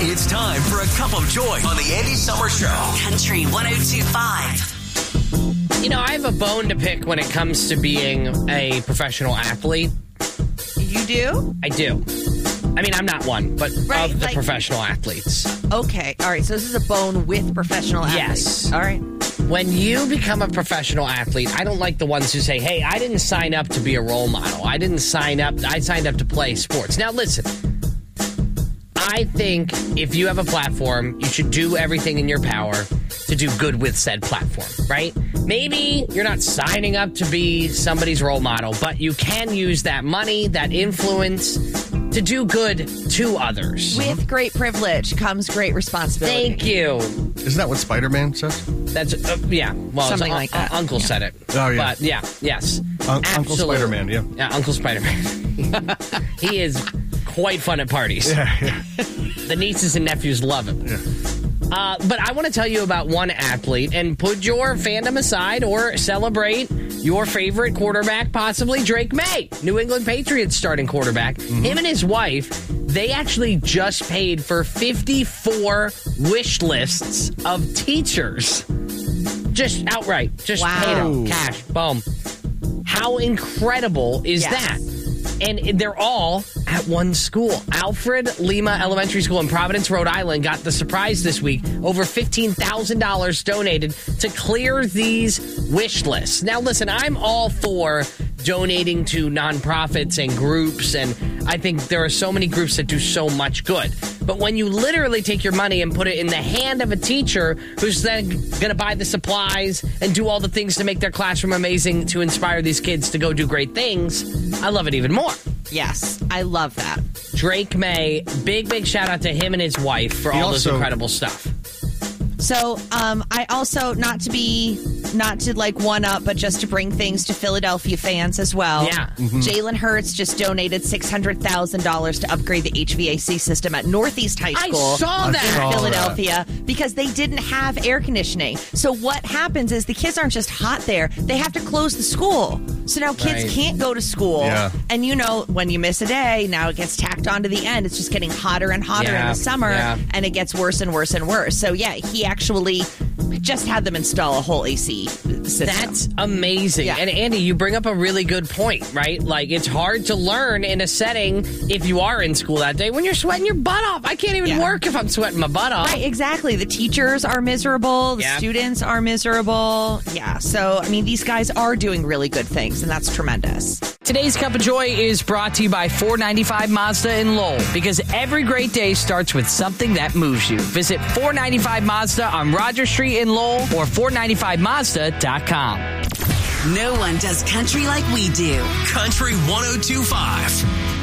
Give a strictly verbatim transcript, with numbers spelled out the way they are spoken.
It's time for a cup of joy on the Andy Summer Show. Country one oh two point five. You know, I have a bone to pick when it comes to being a professional athlete. You do? I do. I mean, I'm not one, but Right, of the like- professional athletes. Okay. All right. So this is a bone with professional athletes. Yes. All right. When you become a professional athlete, I don't like the ones who say, hey, I didn't sign up to be a role model. I didn't sign up. I signed up to play sports. Now, listen. I think if you have a platform, you should do everything in your power to do good with said platform, right? Maybe you're not signing up to be somebody's role model, but you can use that money, that influence to do good to others. With great privilege comes great responsibility. Thank you. Isn't that what Spider-Man says? That's, uh, yeah. Well, Something his un- like that. uh, Uncle Yeah. said it. Oh, yeah. But, yeah, yes. Un- Uncle Absolutely. Spider-Man, yeah. Yeah, Uncle Spider-Man. He is quite fun at parties. Yeah, yeah. The nieces and nephews love him. Yeah. Uh, but I want to tell you about one athlete, and put your fandom aside or celebrate your favorite quarterback, possibly Drake May, New England Patriots starting quarterback. Mm-hmm. Him and his wife, they actually just paid for fifty-four wish lists of teachers. Just outright. Just Wow. paid them. Cash. Boom. How incredible is Yes. that? And they're all at one school. Alfred Lima Elementary School in Providence, Rhode Island got the surprise this week. Over fifteen thousand dollars donated to clear these wish lists. Now, listen, I'm all for donating to nonprofits and groups, and I think there are so many groups that do so much good. But when you literally take your money and put it in the hand of a teacher who's then going to buy the supplies and do all the things to make their classroom amazing to inspire these kids to go do great things, I love it even more. Yes. I love that. Drake May, big, big shout out to him and his wife for He all this also- incredible stuff. So, um, I also, not to be, not to like one up, but just to bring things to Philadelphia fans as well. Yeah. Jalen Hurts just donated six hundred thousand dollars to upgrade the H V A C system at Northeast High I School. saw in that. saw Philadelphia because they didn't have air conditioning. So what happens is the kids aren't just hot there. They have to close the school. So now kids Right. can't go to school. Yeah. And you know, when you miss a day, now it gets tacked on to the end. It's just getting hotter and hotter Yeah, in the summer. yeah. And it gets worse and worse and worse. So yeah, he actually just had them install a whole A C system. That's amazing. Yeah. And Andy, you bring up a really good point, right? Like, it's hard to learn in a setting if you are in school that day when you're sweating your butt off. I can't even Yeah. work if I'm sweating my butt off. Right, exactly. The teachers are miserable. The Yep. students are miserable. Yeah. So, I mean, these guys are doing really good things, and that's tremendous. Today's Cup of Joy is brought to you by four ninety-five Mazda in Lowell, because every great day starts with something that moves you. Visit four ninety-five Mazda on Roger Street in Lowell or four ninety-five mazda dot com. No one does country like we do. Country one oh two point five.